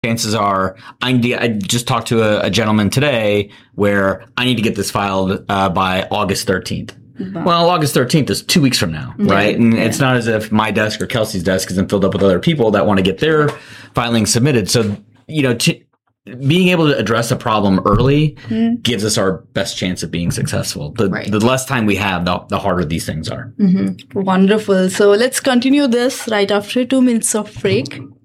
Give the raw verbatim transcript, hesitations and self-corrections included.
chances are I need to, I just talked to a, a gentleman today where I need to get this filed uh, by August thirteenth. Wow. Well, August thirteenth is two weeks from now, yeah. right? And yeah. it's not as if my desk or Kelsey's desk isn't filled up with other people that want to get their filing submitted. So, you know, to, being able to address a problem early mm. gives us our best chance of being successful. The, right. the less time we have, the, the harder these things are. Mm-hmm. Wonderful. So let's continue this right after two minutes of break.